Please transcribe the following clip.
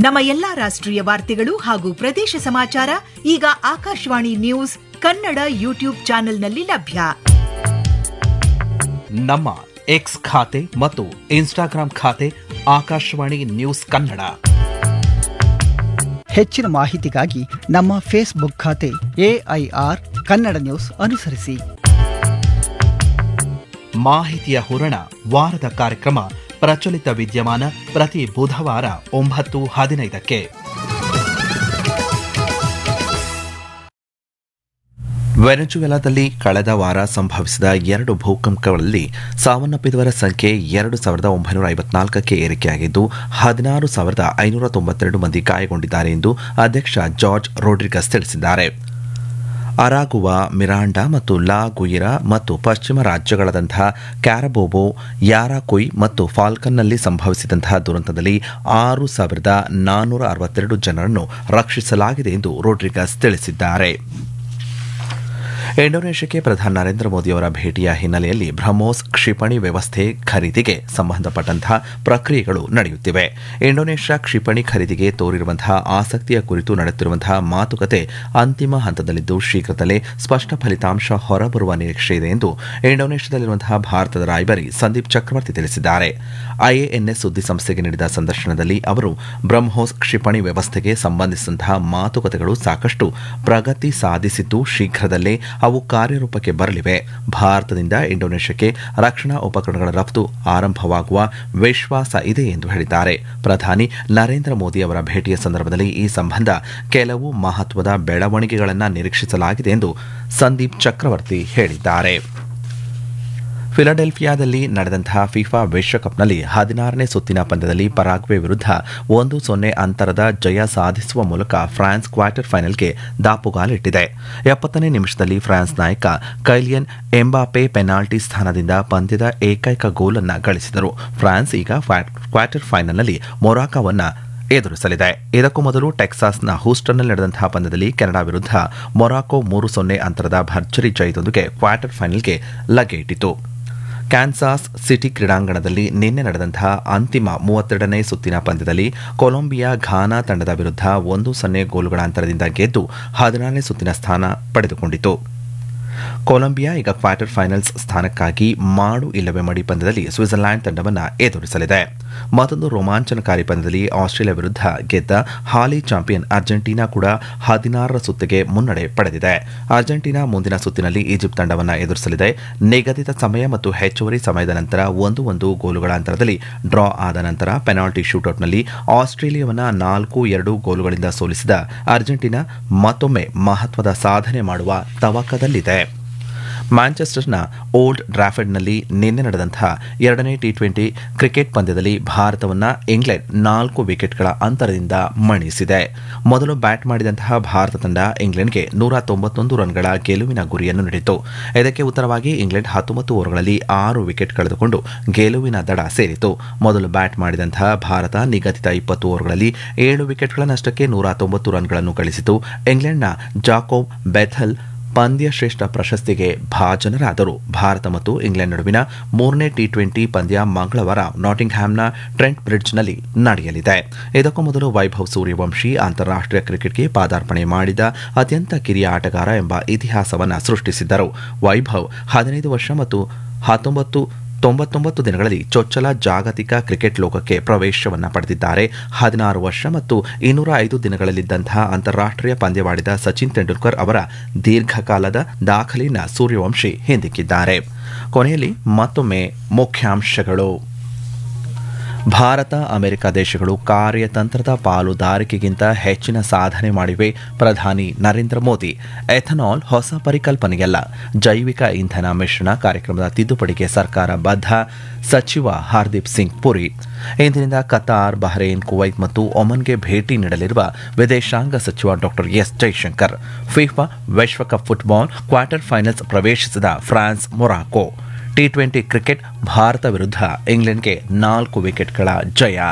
ನಮ್ಮ ಎಲ್ಲಾ ರಾಷ್ಟ್ರೀಯ ವಾರ್ತೆಗಳು ಹಾಗೂ ಪ್ರದೇಶ ಸಮಾಚಾರ ಈಗ ಆಕಾಶವಾಣಿ ನ್ಯೂಸ್ ಕನ್ನಡ ಯೂಟ್ಯೂಬ್ ಚಾನೆಲ್ನಲ್ಲಿ ಲಭ್ಯ. ನಮ್ಮ ಎಕ್ಸ್ ಖಾತೆ ಮತ್ತು ಇನ್ಸ್ಟಾಗ್ರಾಂ ಖಾತೆ ಆಕಾಶವಾಣಿ ನ್ಯೂಸ್ ಕನ್ನಡ. ಹೆಚ್ಚಿನ ಮಾಹಿತಿಗಾಗಿ ನಮ್ಮ ಫೇಸ್ಬುಕ್ ಖಾತೆ AIR ಕನ್ನಡ ನ್ಯೂಸ್ ಅನುಸರಿಸಿ. ಮಾಹಿತಿಯ ಹೂರಣ ವಾರದ ಕಾರ್ಯಕ್ರಮ ಪ್ರಚಲಿತ ವಿದ್ಯಮಾನ ಪ್ರತಿ ಬುಧವಾರ 9:15. ವೆನೆಜುವೆಲಾದಲ್ಲಿ ಕಳೆದ ವಾರ ಸಂಭವಿಸಿದ 2 ಭೂಕಂಪಗಳಲ್ಲಿ ಸಾವನ್ನಪ್ಪಿದವರ ಸಂಖ್ಯೆ 2,954ಕ್ಕೆ ಏರಿಕೆಯಾಗಿದ್ದು 16,592 ಮಂದಿ ಗಾಯಗೊಂಡಿದ್ದಾರೆ ಎಂದು ಅಧ್ಯಕ್ಷ ಜಾರ್ಜ್ ರೋಡ್ರಿಗಸ್ ತಿಳಿಸಿದ್ದಾರೆ. ಅರಾಗುವಾ, ಮಿರಾಂಡಾ ಮತ್ತು ಲಾ ಗುಯಿರಾ ಮತ್ತು ಪಶ್ಚಿಮ ರಾಜ್ಯಗಳಾದಂತಹ ಕ್ಯಾರಬೋಬೋ, ಯಾರಾಕುಯ್ ಮತ್ತು ಫಾಲ್ಕನ್ನಲ್ಲಿ ಸಂಭವಿಸಿದಂತಹ ದುರಂತದಲ್ಲಿ 6,462 ಜನರನ್ನು ರಕ್ಷಿಸಲಾಗಿದೆ ಎಂದು ರೋಡ್ರಿಗಸ್ ತಿಳಿಸಿದ್ದಾರೆ. ಇಂಡೋನೇಷ್ಯಾಕ್ಕೆ ಪ್ರಧಾನಿ ನರೇಂದ್ರ ಮೋದಿಯವರ ಭೇಟಿಯ ಹಿನ್ನೆಲೆಯಲ್ಲಿ ಬ್ರಹ್ಮೋಸ್ ಕ್ಷಿಪಣಿ ವ್ಯವಸ್ಥೆ ಖರೀದಿಗೆ ಸಂಬಂಧಪಟ್ಟಂತಹ ಪ್ರಕ್ರಿಯೆಗಳು ನಡೆಯುತ್ತಿವೆ. ಇಂಡೋನೇಷ್ಯಾ ಕ್ಷಿಪಣಿ ಖರೀದಿಗೆ ತೋರಿರುವಂತಹ ಆಸಕ್ತಿಯ ಕುರಿತು ನಡೆಯುತ್ತಿರುವಂತಹ ಮಾತುಕತೆ ಅಂತಿಮ ಹಂತದಲ್ಲಿದ್ದು ಶೀಘ್ರದಲ್ಲೇ ಸ್ಪಷ್ಟ ಫಲಿತಾಂಶ ಹೊರಬರುವ ನಿರೀಕ್ಷೆ ಇದೆ ಎಂದು ಇಂಡೋನೇಷ್ಯಾದಲ್ಲಿರುವಂತಹ ಭಾರತದ ರಾಯಭಾರಿ ಸಂದೀಪ್ ಚಕ್ರವರ್ತಿ ತಿಳಿಸಿದ್ದಾರೆ. IANS ಸುದ್ದಿಸಂಸ್ಥೆಗೆ ನೀಡಿದ ಸಂದರ್ಶನದಲ್ಲಿ ಅವರು ಬ್ರಹ್ಮೋಸ್ ಕ್ಷಿಪಣಿ ವ್ಯವಸ್ಥೆಗೆ ಸಂಬಂಧಿಸಿದಂತಹ ಮಾತುಕತೆಗಳು ಸಾಕಷ್ಟು ಪ್ರಗತಿ ಸಾಧಿಸಿದ್ದು ಶೀಘ್ರದಲ್ಲೇ ಅವು ಕಾರ್ಯರೂಪಕ್ಕೆ ಬರಲಿವೆ. ಭಾರತದಿಂದ ಇಂಡೋನೇಷ್ಯಾಕ್ಕೆ ರಕ್ಷಣಾ ಉಪಕರಣಗಳ ರಫ್ತು ಆರಂಭವಾಗುವ ವಿಶ್ವಾಸ ಇದೆ ಎಂದು ಹೇಳಿದ್ದಾರೆ. ಪ್ರಧಾನಿ ನರೇಂದ್ರ ಮೋದಿ ಅವರ ಭೇಟಿಯ ಸಂದರ್ಭದಲ್ಲಿ ಈ ಸಂಬಂಧ ಕೆಲವು ಮಹತ್ವದ ಬೆಳವಣಿಗೆಗಳನ್ನು ನಿರೀಕ್ಷಿಸಲಾಗಿದೆ ಎಂದು ಸಂದೀಪ್ ಚಕ್ರವರ್ತಿ ಹೇಳಿದ್ದಾರೆ. ಫಿಲಡೆಲ್ಫಿಯಾದಲ್ಲಿ ನಡೆದಂತಹ ಫಿಫಾ ವಿಶ್ವಕಪ್ನಲ್ಲಿ 16ನೇ ಸುತ್ತಿನ ಪಂದ್ಯದಲ್ಲಿ ಪರಾಗ್ವೆ ವಿರುದ್ಧ 1-0 ಅಂತರದ ಜಯ ಸಾಧಿಸುವ ಮೂಲಕ ಫ್ರಾನ್ಸ್ ಕ್ವಾರ್ಟರ್ ಫೈನಲ್ಗೆ ದಾಪುಗಾಲಿಟ್ಟಿದೆ. 70ನೇ ನಿಮಿಷದಲ್ಲಿ ಫ್ರಾನ್ಸ್ ನಾಯಕ ಕೈಲಿಯನ್ ಎಂಬಾಪೆ ಪೆನಾಲ್ಟಿ ಸ್ಥಾನದಿಂದ ಪಂದ್ಯದ ಏಕೈಕ ಗೋಲನ್ನು ಗಳಿಸಿದರು. ಫ್ರಾನ್ಸ್ ಈಗ ಕ್ವಾರ್ಟರ್ ಫೈನಲ್ನಲ್ಲಿ ಮೊರಾಕೋವನ್ನು ಎದುರಿಸಲಿದೆ. ಇದಕ್ಕೂ ಮೊದಲು ಟೆಕ್ಸಾಸ್ನ ಹೂಸ್ಟನ್ನಲ್ಲಿ ನಡೆದಂತಹ ಪಂದ್ಯದಲ್ಲಿ ಕೆನಡಾ ವಿರುದ್ಧ ಮೊರಾಕೊ 3-0 ಅಂತರದ ಭರ್ಜರಿ ಜಯದೊಂದಿಗೆ ಕ್ವಾರ್ಟರ್ ಫೈನಲ್ಗೆ ಲಗ್ಗೆಯಿಟ್ಟಿತು. ಕ್ಯಾನ್ಸಾಸ್ ಸಿಟಿ ಕ್ರೀಡಾಂಗಣದಲ್ಲಿ ನಿನ್ನೆ ನಡೆದಂತಹ ಅಂತಿಮ 32ನೇ ಸುತ್ತಿನ ಪಂದ್ಯದಲ್ಲಿ ಕೊಲಂಬಿಯಾ ಘಾನಾ ತಂಡದ ವಿರುದ್ಧ 1-0 ಗೋಲುಗಳ ಅಂತರದಿಂದ ಗೆದ್ದು 14ನೇ ಸುತ್ತಿನ ಸ್ಥಾನ ಪಡೆದುಕೊಂಡಿತು. ಕೊಲಂಬಿಯಾ ಈಗ ಕ್ವಾರ್ಟರ್ ಫೈನಲ್ಸ್ ಸ್ಥಾನಕ್ಕಾಗಿ ಮಾಡು ಇಲ್ಲವೇ ಮಡಿ ಪಂದ್ಯದಲ್ಲಿ ಸ್ವಿಟ್ಜರ್ಲೆಂಡ್ ತಂಡವನ್ನು ಎದುರಿಸಲಿದೆ. ಮತ್ತೊಂದು ರೋಮಾಂಚನಕಾರಿ ಪಂದ್ಯದಲ್ಲಿ ಆಸ್ಟ್ರೇಲಿಯಾ ವಿರುದ್ಧ ಗೆದ್ದ ಹಾಲಿ ಚಾಂಪಿಯನ್ ಅರ್ಜೆಂಟೀನಾ ಕೂಡ 16ರ ಸುತ್ತಿಗೆ ಮುನ್ನಡೆ ಪಡೆದಿದೆ. ಅರ್ಜೆಂಟೀನಾ ಮುಂದಿನ ಸುತ್ತಿನಲ್ಲಿ ಈಜಿಪ್ಟ್ ತಂಡವನ್ನು ಎದುರಿಸಲಿದೆ. ನಿಗದಿತ ಸಮಯ ಮತ್ತು ಹೆಚ್ಚುವರಿ ಸಮಯದ ನಂತರ 1-1 ಗೋಲುಗಳ ಅಂತರದಲ್ಲಿ ಡ್ರಾ ಆದ ನಂತರ ಪೆನಾಲ್ಟಿ ಶೂಟೌಟ್ನಲ್ಲಿ ಆಸ್ಟ್ರೇಲಿಯಾವನ್ನು 4-2 ಗೋಲುಗಳಿಂದ ಸೋಲಿಸಿದ ಅರ್ಜೆಂಟೀನಾ ಮತ್ತೊಮ್ಮೆ ಮಹತ್ವದ ಸಾಧನೆ ಮಾಡುವ ತವಕದಲ್ಲಿದೆ. ಮ್ಯಾಂಚೆಸ್ಟರ್ನ ಓಲ್ಡ್ ಟ್ರಾಫರ್ಡ್ನಲ್ಲಿ ನಿನ್ನೆ ನಡೆದಂತಹ 2ನೇ T20 ಕ್ರಿಕೆಟ್ ಪಂದ್ಯದಲ್ಲಿ ಭಾರತವನ್ನು ಇಂಗ್ಲೆಂಡ್ 4 ವಿಕೆಟ್ಗಳ ಅಂತರದಿಂದ ಮಣಿಸಿದೆ. ಮೊದಲು ಬ್ಯಾಟ್ ಮಾಡಿದಂತಹ ಭಾರತ ತಂಡ ಇಂಗ್ಲೆಂಡ್ಗೆ 191 ರನ್ಗಳ ಗೆಲುವಿನ ಗುರಿಯನ್ನು ನೀಡಿತು. ಇದಕ್ಕೆ ಉತ್ತರವಾಗಿ ಇಂಗ್ಲೆಂಡ್ 19 ಓವರ್ಗಳಲ್ಲಿ 6 ವಿಕೆಟ್ ಕಳೆದುಕೊಂಡು ಗೆಲುವಿನ ದಡ ಸೇರಿತು. ಮೊದಲು ಬ್ಯಾಟ್ ಮಾಡಿದಂತಹ ಭಾರತ ನಿಗದಿತ 20 ಓವರ್ಗಳಲ್ಲಿ 7 ವಿಕೆಟ್ಗಳ ನಷ್ಟಕ್ಕೆ 190 ರನ್ಗಳನ್ನು ಗಳಿಸಿತು. ಇಂಗ್ಲೆಂಡ್ನ ಜಾಕೋಬ್ ಬೆಥೆಲ್ ಪಂದ್ಯ ಶ್ರೇಷ್ಠ ಪ್ರಶಸ್ತಿಗೆ ಭಾಜನರಾದರು. ಭಾರತ ಮತ್ತು ಇಂಗ್ಲೆಂಡ್ ನಡುವಿನ 3ನೇ T20 ಪಂದ್ಯ ಮಂಗಳವಾರ ನಾಟಿಂಗ್ಹ್ಯಾಮ್ನ ಟ್ರೆಂಟ್ ಬ್ರಿಡ್ಜ್ನಲ್ಲಿ ನಡೆಯಲಿದೆ. ಇದಕ್ಕೂ ಮೊದಲು ವೈಭವ್ ಸೂರ್ಯವಂಶಿ ಅಂತಾರಾಷ್ಟ್ರೀಯ ಕ್ರಿಕೆಟ್ಗೆ ಪಾದಾರ್ಪಣೆ ಮಾಡಿದ ಅತ್ಯಂತ ಕಿರಿಯ ಆಟಗಾರ ಎಂಬ ಇತಿಹಾಸವನ್ನು ಸೃಷ್ಟಿಸಿದ್ದರು. ವೈಭವ್ 15 ವರ್ಷ ಮತ್ತು 99 ದಿನಗಳಲ್ಲಿ ಚೊಚ್ಚಲ ಜಾಗತಿಕ ಕ್ರಿಕೆಟ್ ಲೋಕಕ್ಕೆ ಪ್ರವೇಶವನ್ನು ಪಡೆದಿದ್ದಾರೆ. 16 ವರ್ಷ ಮತ್ತು 205 ದಿನಗಳಲ್ಲಿದ್ದಂತಹ ಅಂತಾರಾಷ್ಟ್ರೀಯ ಪಂದ್ಯವಾಡಿದ ಸಚಿನ್ ತೆಂಡೂಲ್ಕರ್ ಅವರ ದೀರ್ಘಕಾಲದ ದಾಖಲೆಯನ್ನು ಸೂರ್ಯವಂಶಿ ಹಿಂದಿಕ್ಕಿದ್ದಾರೆ. ಕೊನೆಯಲ್ಲಿ ಮತ್ತೊಮ್ಮೆ ಮುಖ್ಯಾಂಶಗಳು. ಭಾರತ ಅಮೆರಿಕ ದೇಶಗಳು ಕಾರ್ಯತಂತ್ರದ ಪಾಲುದಾರಿಕೆಗಿಂತ ಹೆಚ್ಚಿನ ಸಾಧನೆ ಮಾಡಿವೆ. ಪ್ರಧಾನಿ ನರೇಂದ್ರ ಮೋದಿ. ಎಥನಾಲ್ ಹೊಸ ಪರಿಕಲ್ಪನೆಯಲ್ಲ, ಜೈವಿಕ ಇಂಧನ ಮಿಶ್ರಣ ಕಾರ್ಯಕ್ರಮದ ತಿದ್ದುಪಡಿಗೆ ಸರ್ಕಾರ ಬದ್ಧ. ಸಚಿವ ಹರ್ದೀಪ್ ಸಿಂಗ್ ಪುರಿ. ಇಂದಿನಿಂದ ಕತಾರ್, ಬಹ್ರೇನ್, ಕುವೈತ್ ಮತ್ತು ಒಮನ್ಗೆ ಭೇಟಿ ನೀಡಲಿರುವ ವಿದೇಶಾಂಗ ಸಚಿವ ಡಾ ಎಸ್ ಜೈಶಂಕರ್. ಫಿಫಾ ವಿಶ್ವಕಪ್ ಫುಟ್ಬಾಲ್ ಕ್ವಾರ್ಟರ್ ಫೈನಲ್ಸ್ ಪ್ರವೇಶಿಸಿದ France Morocco. T20 cricket Bharat ವಿರುದ್ಧ ಇಂಗ್ಲೆಂಡ್ಗೆ 4 ವಿಕೆಟ್ಗಳ ಜಯ.